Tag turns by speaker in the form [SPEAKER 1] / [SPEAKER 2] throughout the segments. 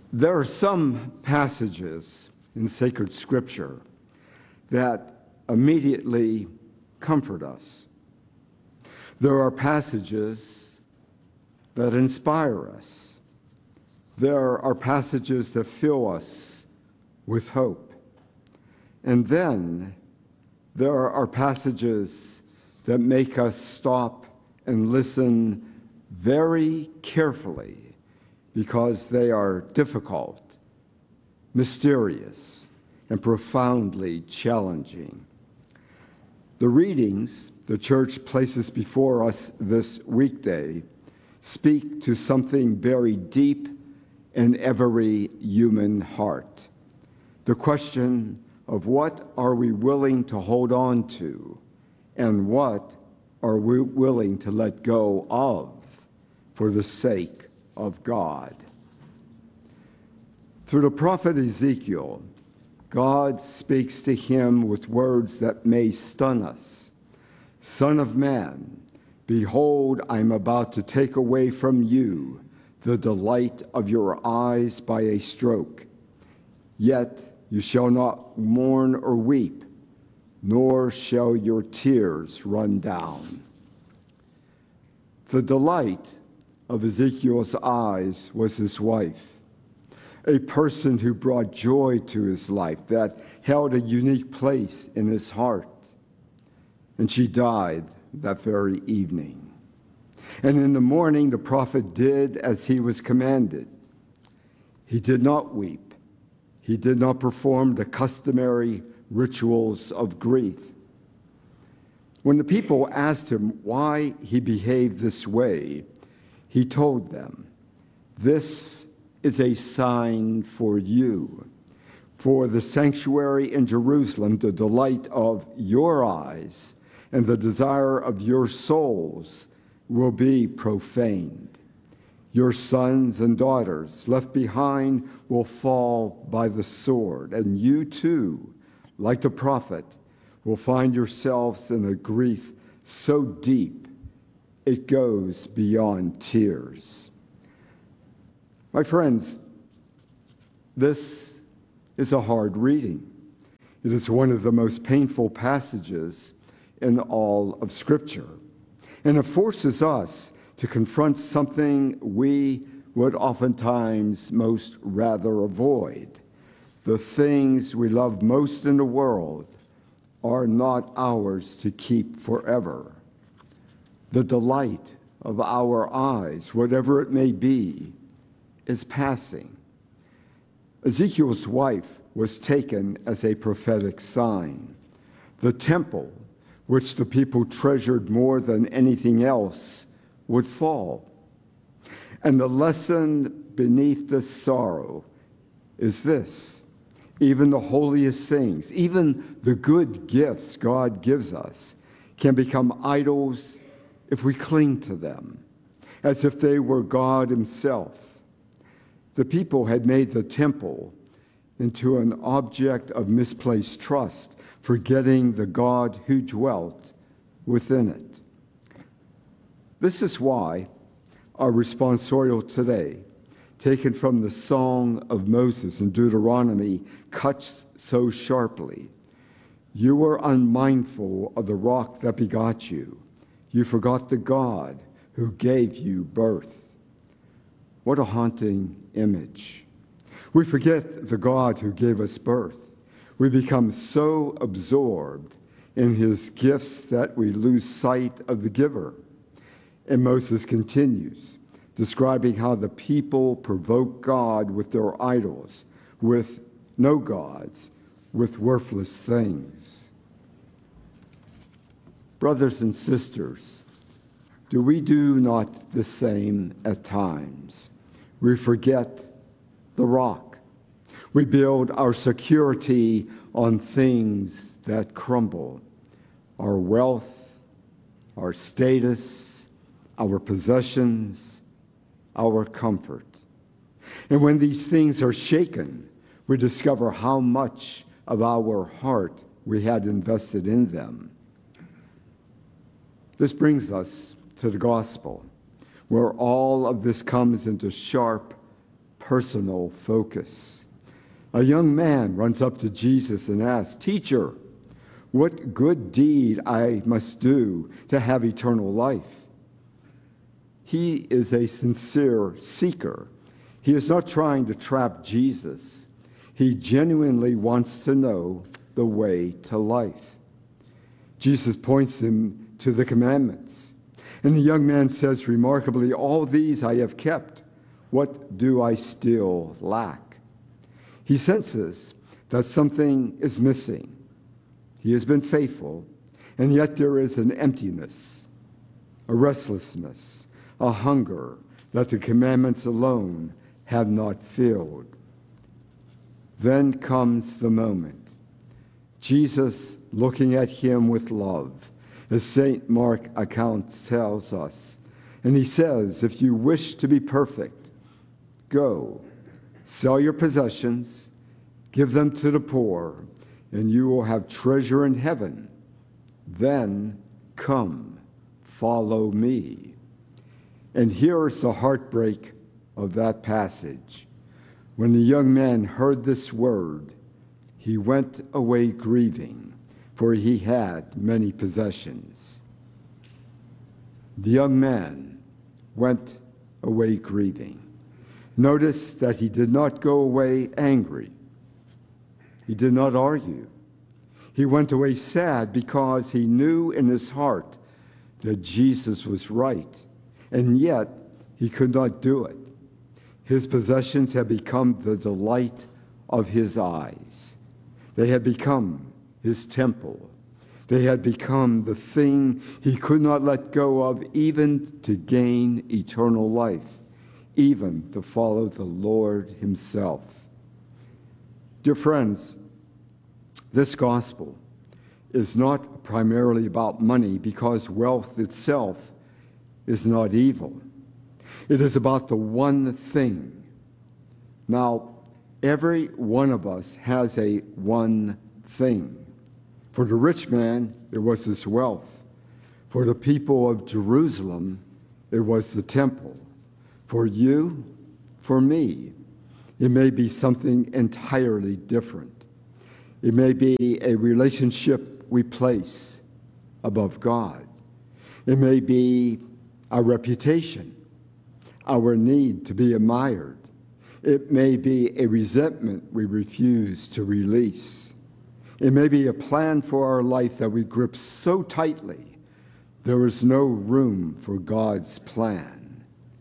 [SPEAKER 1] There are some passages in sacred scripture that immediately comfort us. There are passages that inspire us. There are passages that fill us with hope. And then there are passages that make us stop and listen very carefully because they are difficult, mysterious, and profoundly challenging. The readings the church places before us this weekday speak to something very deep in every human heart. The question of what are we willing to hold on to and what are we willing to let go of for the sake of God. Through the prophet Ezekiel, God speaks to him with words that may stun us. Son of man, behold, I am about to take away from you the delight of your eyes by a stroke. Yet you shall not mourn or weep, nor shall your tears run down. The delight of Ezekiel's eyes was his wife, a person who brought joy to his life, that held a unique place in his heart. And she died that very evening. And in the morning, the prophet did as he was commanded. He did not weep. He did not perform the customary rituals of grief. When the people asked him why he behaved this way, he told them, "This is a sign for you. For the sanctuary in Jerusalem, the delight of your eyes and the desire of your souls will be profaned. Your sons and daughters left behind will fall by the sword, and you too, like the prophet, will find yourselves in a grief so deep it goes beyond tears." My friends, this is a hard reading. It is one of the most painful passages in all of Scripture, and it forces us to confront something we would oftentimes most rather avoid. The things we love most in the world are not ours to keep forever. The delight of our eyes, whatever it may be, is passing. Ezekiel's wife was taken as a prophetic sign. The temple, which the people treasured more than anything else, would fall. And the lesson beneath this sorrow is this: even the holiest things, even the good gifts God gives us, can become idols if we cling to them, as if they were God himself. The people had made the temple into an object of misplaced trust, forgetting the God who dwelt within it. This is why our responsorial today, taken from the Song of Moses in Deuteronomy, cuts so sharply. You were unmindful of the rock that begot you. You forgot the God who gave you birth. What a haunting image. We forget the God who gave us birth. We become so absorbed in his gifts that we lose sight of the giver. And Moses continues, describing how the people provoke God with their idols, with no gods, with worthless things. Brothers and sisters, do we do not the same at times? We forget the rock. We build our security on things that crumble: our wealth, our status, our possessions, our comfort. And when these things are shaken, we discover how much of our heart we had invested in them. This brings us to the gospel, where all of this comes into sharp, personal focus. A young man runs up to Jesus and asks, "Teacher, what good deed I must do to have eternal life?" He is a sincere seeker. He is not trying to trap Jesus. He genuinely wants to know the way to life. Jesus points him to the commandments. And the young man says remarkably, "All these I have kept. What do I still lack?" He senses that something is missing. He has been faithful, and yet there is an emptiness, a restlessness, a hunger that the commandments alone have not filled. Then comes the moment. Jesus, looking at him with love, as St. Mark accounts tells us, and he says, "If you wish to be perfect, go, sell your possessions, give them to the poor, and you will have treasure in heaven. Then come, follow me." And here is the heartbreak of that passage. When the young man heard this word, he went away grieving, for he had many possessions. The young man went away grieving. Notice that he did not go away angry. He did not argue. He went away sad because he knew in his heart that Jesus was right, and yet he could not do it. His possessions had become the delight of his eyes. They had become his temple. They had become the thing he could not let go of, even to gain eternal life, even to follow the Lord himself. Dear friends, this gospel is not primarily about money, because wealth itself is not evil. It is about the one thing. Now, every one of us has a one thing. For the rich man, it was his wealth. For the people of Jerusalem, it was the temple. For you, for me, it may be something entirely different. It may be a relationship we place above God. It may be our reputation, our need to be admired. It may be a resentment we refuse to release. It may be a plan for our life that we grip so tightly there is no room for God's plan.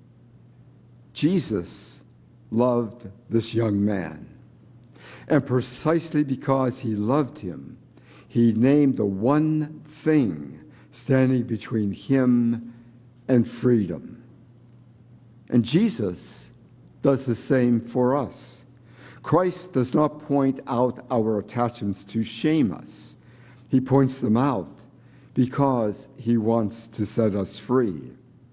[SPEAKER 1] Jesus loved this young man, and precisely because he loved him, he named the one thing standing between him and freedom. And Jesus does the same for us. Christ does not point out our attachments to shame us. He points them out because he wants to set us free.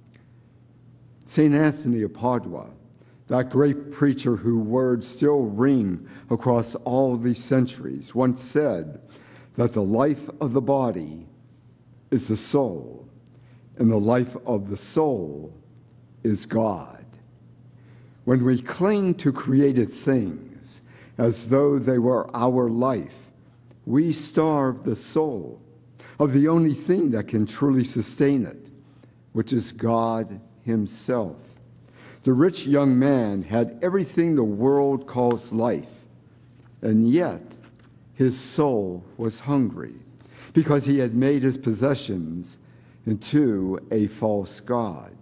[SPEAKER 1] St. Anthony of Padua, that great preacher whose words still ring across all these centuries, once said that the life of the body is the soul, and the life of the soul is God. When we cling to created things as though they were our life, we starve the soul of the only thing that can truly sustain it, which is God himself. The rich young man had everything the world calls life, and yet his soul was hungry because he had made his possessions into a false god.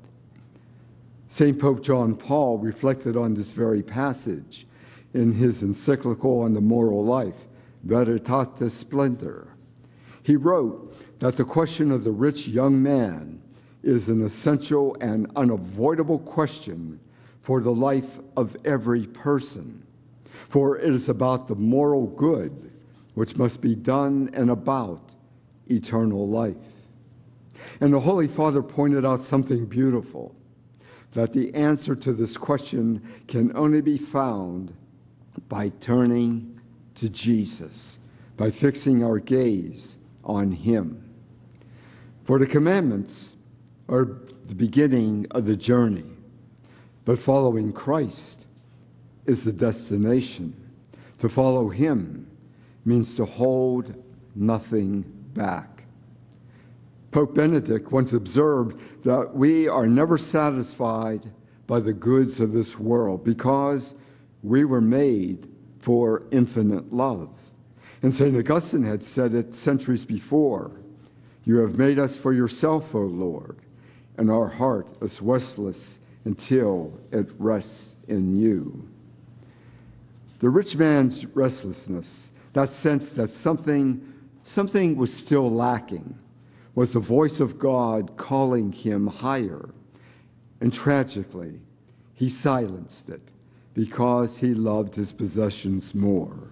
[SPEAKER 1] St. Pope John Paul reflected on this very passage in his encyclical on the moral life, Veritatis Splendor. He wrote that the question of the rich young man is an essential and unavoidable question for the life of every person, for it is about the moral good which must be done and about eternal life. And the Holy Father pointed out something beautiful, that the answer to this question can only be found by turning to Jesus, by fixing our gaze on him. For the commandments are the beginning of the journey, but following Christ is the destination. To follow him means to hold nothing back. Pope Benedict once observed that we are never satisfied by the goods of this world because we were made for infinite love. And St. Augustine had said it centuries before, "You have made us for yourself, O Lord, and our heart is restless until it rests in you." The rich man's restlessness, that sense that something was still lacking, was the voice of God calling him higher. And tragically, he silenced it because he loved his possessions more.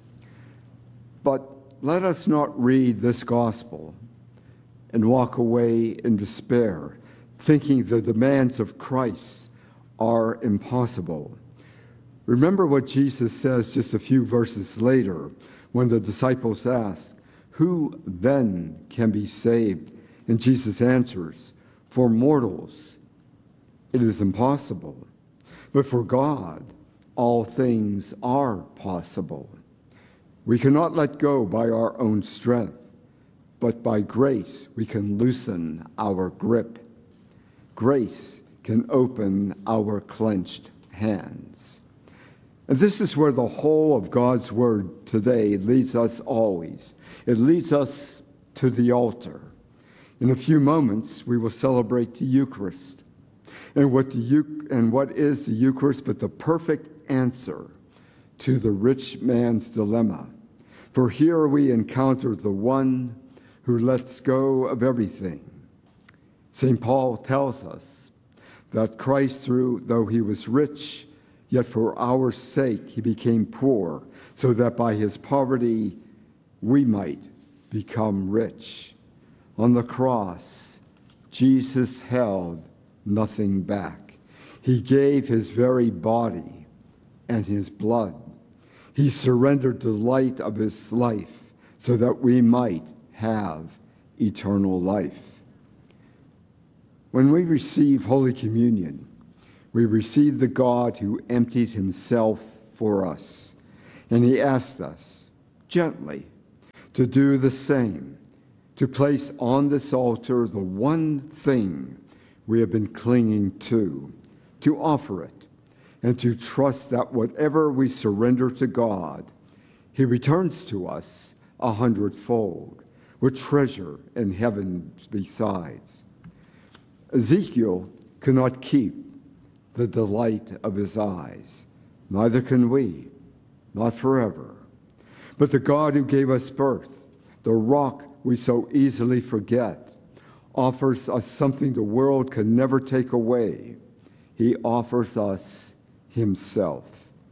[SPEAKER 1] But let us not read this gospel and walk away in despair, thinking the demands of Christ are impossible. Remember what Jesus says just a few verses later when the disciples ask, "Who then can be saved?" And Jesus answers, "For mortals, it is impossible, but for God, all things are possible." We cannot let go by our own strength, but by grace we can loosen our grip. Grace can open our clenched hands. And this is where the whole of God's word today leads us always. It leads us to the altar. In a few moments, we will celebrate the Eucharist. And what is the Eucharist but the perfect answer to the rich man's dilemma? For here we encounter the one who lets go of everything. St. Paul tells us that Christ, though he was rich, yet for our sake he became poor, so that by his poverty we might become rich. On the cross, Jesus held nothing back. He gave his very body and his blood. He surrendered the light of his life so that we might have eternal life. When we receive Holy Communion, we receive the God who emptied himself for us. And he asked us gently to do the same, to place on this altar the one thing we have been clinging to offer it, and to trust that whatever we surrender to God, he returns to us 100-fold, with treasure in heaven besides. Ezekiel could not keep the delight of his eyes. Neither can we, not forever. But the God who gave us birth, the rock we so easily forget, offers us something the world can never take away. He offers us himself.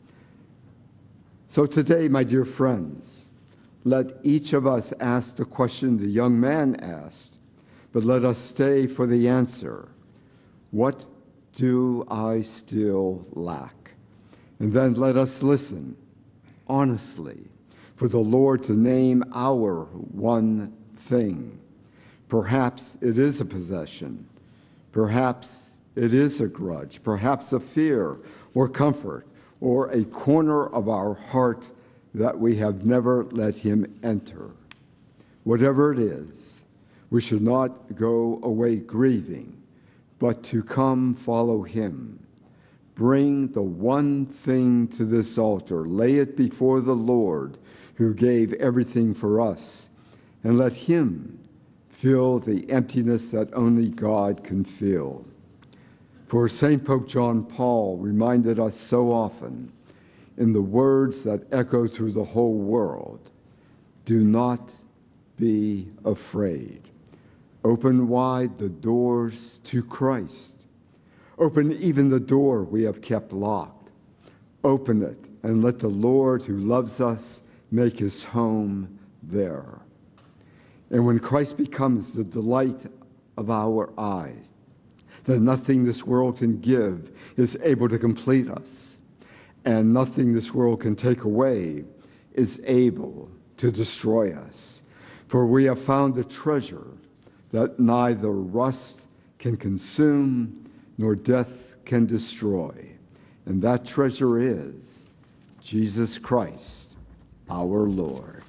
[SPEAKER 1] So today, my dear friends, let each of us ask the question the young man asked, but let us stay for the answer. What do I still lack? And then let us listen honestly for the Lord to name our one thing. Perhaps it is a possession. Perhaps it is a grudge. Perhaps a fear or comfort or a corner of our heart that we have never let him enter. Whatever it is, we should not go away grieving, but to come follow him. Bring the one thing to this altar. Lay it before the Lord who gave everything for us, and let him fill the emptiness that only God can fill. For St. Pope John Paul reminded us so often in the words that echo through the whole world, do not be afraid. Open wide the doors to Christ. Open even the door we have kept locked. Open it and let the Lord who loves us make his home there. And when Christ becomes the delight of our eyes, then nothing this world can give is able to complete us, and nothing this world can take away is able to destroy us. For we have found a treasure that neither rust can consume nor death can destroy, and that treasure is Jesus Christ, our Lord.